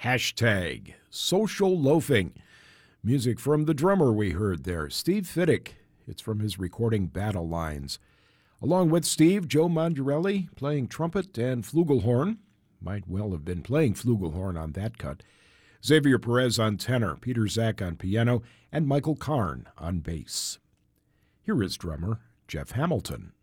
Hashtag Social Loafing. Music from the drummer we heard there, Steve Fiddick. It's from his recording Battle Lines. Along with Steve, Joe Mangiarelli playing trumpet and flugelhorn. Might well have been playing flugelhorn on that cut. Xavier Perez on tenor, Peter Zach on piano, and Michael Karn on bass. Here is drummer Jeff Hamilton.